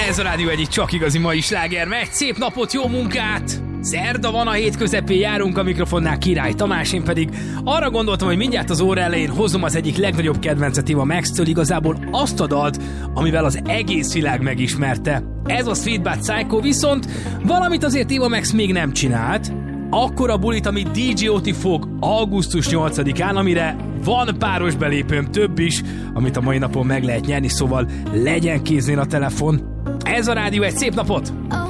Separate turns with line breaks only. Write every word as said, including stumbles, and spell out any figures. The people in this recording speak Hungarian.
Ez a rádió egyik csak igazi mai sláger, megy, szép napot, jó munkát! Szerda van, a hét közepén járunk, a mikrofonnál Király Tamás, én pedig arra gondoltam, hogy mindjárt az óra elején hozom az egyik legnagyobb kedvencet Eva Max-től, igazából azt a dalt, amivel az egész világ megismerte. Ez a Sweet But Psycho, viszont valamit azért Eva Max még nem csinált. Akkora bulit, amit dé dzsé Oti fog augusztus nyolcadikán, amire van páros belépőm, több is, amit a mai napon meg lehet nyerni, szóval legyen kéznél a telefon. Ez a rádió, egy szép napot!